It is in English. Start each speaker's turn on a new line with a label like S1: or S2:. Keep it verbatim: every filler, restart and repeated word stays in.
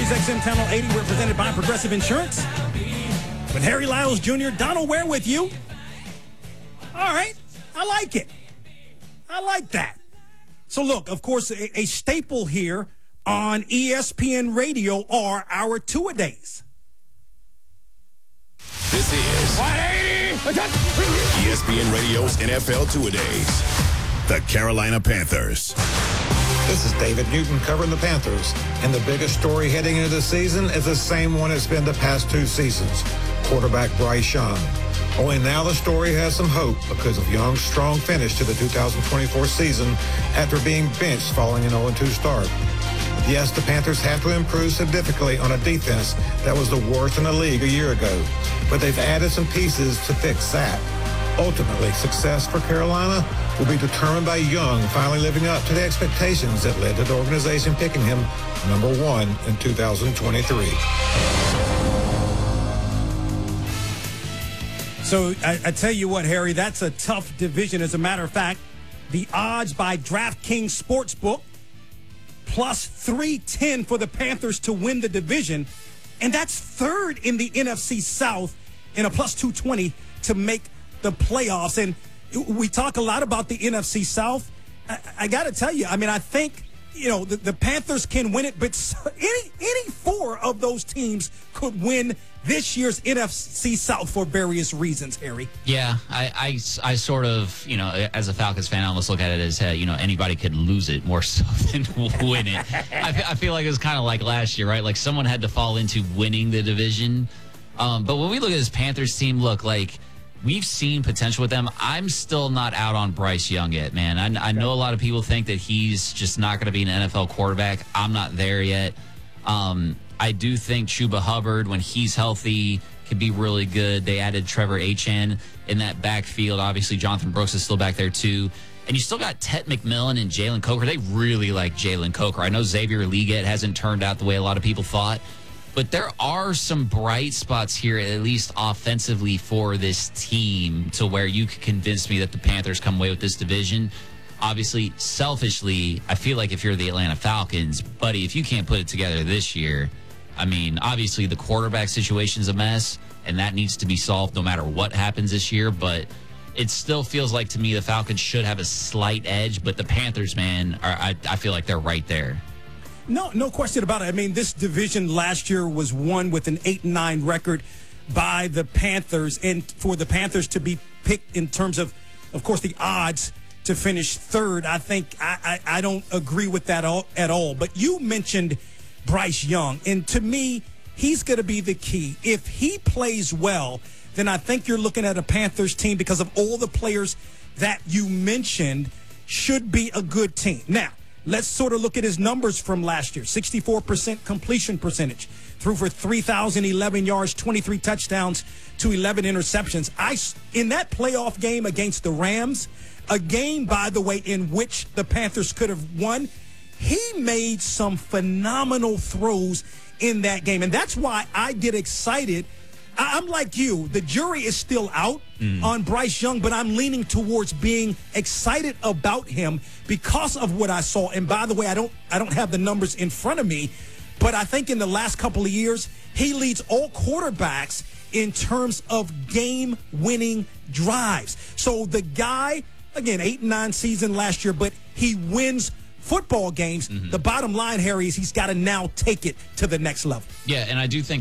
S1: Sirius X M Channel eighty. We're presented by Progressive Insurance. With Harry Lyles Junior, Donald Ware with you. All right. I like it. I like that. So, look, of course, a, a staple here on E S P N Radio are our two-a-days.
S2: This is E S P N Radio's N F L two-a-days. The Carolina Panthers.
S3: This is David Newton covering the Panthers, and the biggest story heading into the season is the same one it's been the past two seasons, quarterback Bryce Young. Only now the story has some hope because of Young's strong finish to the two thousand twenty-four season after being benched following an oh and two start. Yes, the Panthers have to improve significantly on a defense that was the worst in the league a year ago, but they've added some pieces to fix that. Ultimately, success for Carolina will be determined by Young finally living up to the expectations that led to the organization picking him number one in two thousand twenty-three.
S1: So I, I tell you what, Harry, that's a tough division. As a matter of fact, the odds by DraftKings Sportsbook, plus three ten for the Panthers to win the division, and that's third in the N F C South, and a plus two twenty to make the playoffs. And we talk a lot about the N F C South. I, I got to tell you, I mean, I think, you know, the, the Panthers can win it, but any any four of those teams could win this year's N F C South for various reasons, Harry.
S4: Yeah, I, I, I sort of, you know, as a Falcons fan, I almost look at it as, hey, you know, anybody could lose it more so than win it. I, I feel like it was kind of like last year, right? Like someone had to fall into winning the division. Um, but when we look at this Panthers team, look, like, we've seen potential with them. I'm still not out on Bryce Young yet, man. I, I know a lot of people think that he's just not going to be an N F L quarterback. I'm not there yet. Um, I do think Chuba Hubbard, when he's healthy, could be really good. They added Trevor Etienne in that backfield. Obviously, Jonathan Brooks is still back there, too. And you still got Tet McMillan and Jalen Coker. They really like Jalen Coker. I know Xavier Leggett hasn't turned out the way a lot of people thought. But there are some bright spots here, at least offensively, for this team to where you could convince me that the Panthers come away with this division. Obviously, selfishly, I feel like if you're the Atlanta Falcons, buddy, if you can't put it together this year, I mean, obviously the quarterback situation's a mess, and that needs to be solved no matter what happens this year. But it still feels like to me the Falcons should have a slight edge, but the Panthers, man, are, I, I feel like they're right there.
S1: No, no question about it. I mean, this division last year was won with an eight and nine record by the Panthers, and for the Panthers to be picked in terms of, of course, the odds to finish third, I think I, I, I don't agree with that all, at all. But you mentioned Bryce Young, and to me, he's going to be the key. If he plays well, then I think you're looking at a Panthers team, because of all the players that you mentioned, should be a good team. Now, let's sort of look at his numbers from last year. sixty-four percent completion percentage. Threw for three thousand eleven yards, twenty-three touchdowns to eleven interceptions. I, in that playoff game against the Rams, a game, by the way, in which the Panthers could have won, he made some phenomenal throws in that game. And that's why I get excited. I'm like you. The jury is still out mm. on Bryce Young, but I'm leaning towards being excited about him because of what I saw. And by the way, I don't I don't have the numbers in front of me, but I think in the last couple of years, he leads all quarterbacks in terms of game-winning drives. So the guy, again, eight and nine season last year, but he wins football games. Mm-hmm. The bottom line, Harry, is he's got to now take it to the next level.
S4: Yeah, and I do think